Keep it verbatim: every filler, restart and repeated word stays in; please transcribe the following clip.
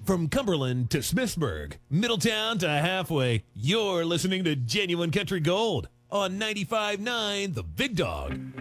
From Cumberland to Smithsburg, Middletown to halfway, you're listening to Genuine Country Gold on ninety-five point nine The Big Dog.